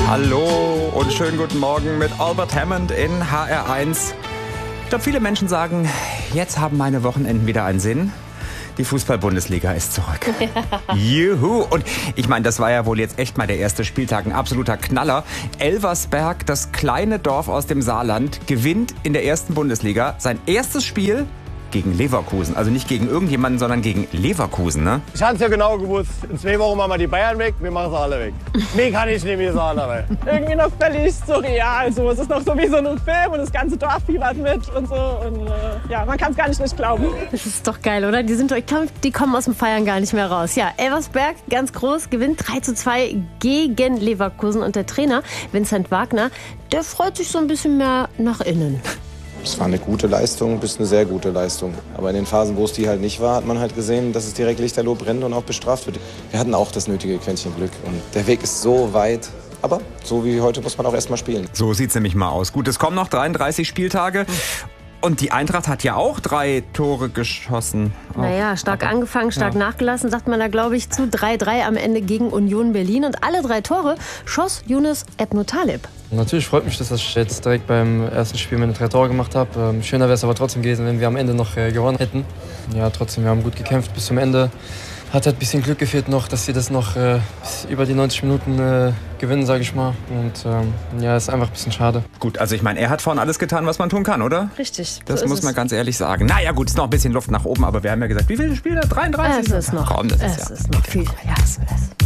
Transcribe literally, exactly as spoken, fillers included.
Hallo und schönen guten Morgen mit Albert Hammond in H R eins. Ich glaube, viele Menschen sagen, jetzt haben meine Wochenenden wieder einen Sinn. Die Fußball-Bundesliga ist zurück. Ja. Juhu! Und ich meine, das war ja wohl jetzt echt mal der erste Spieltag, ein absoluter Knaller. Elversberg, das kleine Dorf aus dem Saarland, gewinnt in der ersten Bundesliga sein erstes Spiel gegen Leverkusen. Also nicht gegen irgendjemanden, sondern gegen Leverkusen, ne? Ich hab's ja genau gewusst. In zwei Wochen machen wir die Bayern weg, wir machen sie alle weg. Mehr kann ich nicht mehr sagen. Aber. Irgendwie noch völlig surreal. So. Es ist noch so wie so ein Film und das ganze Dorf fiebert mit und so. Und, äh, ja, man kann es gar nicht nicht glauben. Das ist doch geil, oder? Die, sind, ich glaub, die kommen aus dem Feiern gar nicht mehr raus. Ja, Elversberg, ganz groß, gewinnt drei zu zwei gegen Leverkusen. Und der Trainer, Vincent Wagner, der freut sich so ein bisschen mehr nach innen. Es war eine gute Leistung bis eine sehr gute Leistung. Aber in den Phasen, wo es die halt nicht war, hat man halt gesehen, dass es direkt lichterloh brennt und auch bestraft wird. Wir hatten auch das nötige Quäntchen Glück. Und der Weg ist so weit. Aber so wie heute muss man auch erst mal spielen. So sieht's nämlich mal aus. Gut, es kommen noch dreiunddreißig Spieltage. Und die Eintracht hat ja auch drei Tore geschossen. Naja, stark angefangen, stark ja. nachgelassen, sagt man da, glaube ich, zu drei drei am Ende gegen Union Berlin. Und alle drei Tore schoss Younes Ebnu Taleb. Natürlich freut mich, dass ich jetzt direkt beim ersten Spiel meine drei Tore gemacht habe. Schöner wäre es aber trotzdem gewesen, wenn wir am Ende noch gewonnen hätten. Ja, trotzdem, wir haben gut gekämpft bis zum Ende. Hat halt ein bisschen Glück gefehlt noch, dass wir das noch äh, über die neunzig Minuten äh, gewinnen, sage ich mal. Und ähm, ja, ist einfach ein bisschen schade. Gut, also ich meine, er hat vorhin alles getan, was man tun kann, oder? Richtig. Das so muss man es. ganz ehrlich sagen. Naja gut, ist noch ein bisschen Luft nach oben, aber wir haben ja gesagt, wie viele Spiele? dreiunddreißig? Es ist noch, Komm, das es ist, ja. ist noch viel. Ja, es ist.